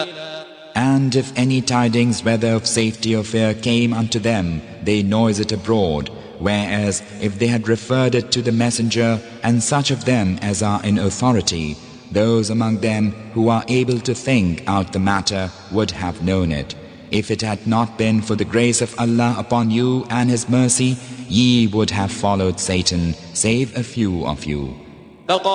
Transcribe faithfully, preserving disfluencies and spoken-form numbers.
And if any tidings whether of safety or fear came unto them, they noise it abroad, whereas if they had referred it to the messenger and such of them as are in authority, those among them who are able to think out the matter would have known it. If it had not been for the grace of Allah upon you and His mercy, ye would have followed Satan, save a few of you.